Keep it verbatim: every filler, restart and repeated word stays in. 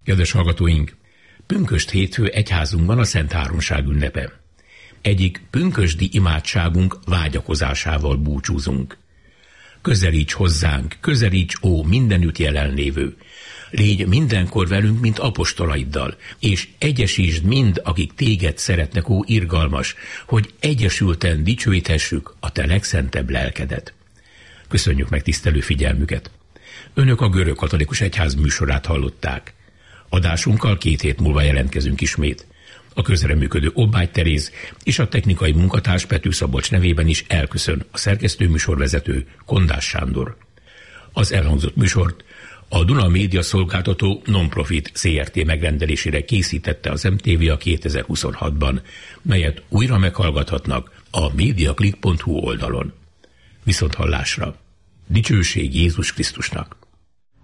Kedves hallgatóink, pünkösd hétfő egyházunkban a Szent Háromság ünnepe. Egyik pünkösdi imádságunk vágyakozásával búcsúzunk. Közelíts hozzánk, közelíts, ó mindenütt jelenlévő. Légy mindenkor velünk, mint apostolaiddal, és egyesítsd mind, akik téged szeretnek, ó irgalmas, hogy egyesülten dicsőíthessük a te legszentebb lelkedet. Köszönjük meg tisztelő figyelmüket! Önök a Görögkatolikus Egyház műsorát hallották. Adásunkkal két hét múlva jelentkezünk ismét. A közreműködő Obbágy Teréz és a technikai munkatárs Pető Szabolcs nevében is elköszön a szerkesztő műsorvezető Kondás Sándor. Az elhangzott műsort a Duna Média Szolgáltató Non-Profit zé er té megrendelésére készítette az em té vé a kétezer-huszonhatban, melyet újra meghallgathatnak a mediaclick pont hu oldalon. Viszont hallásra! Dicsőség Jézus Krisztusnak!